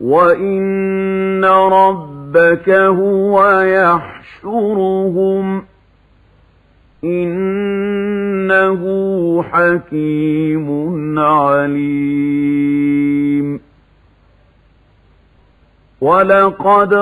وَإِنَّ رَبَّكَ هُوَ يَحْشُرُهُمْ إِنَّهُ حَكِيمٌ عَلِيمٌ. وَلَقَدْ